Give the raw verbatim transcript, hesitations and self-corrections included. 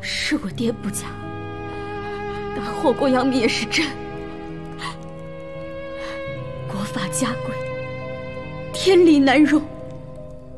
是我爹不假，但后宫杨幂也是真。国法家规，天理难容。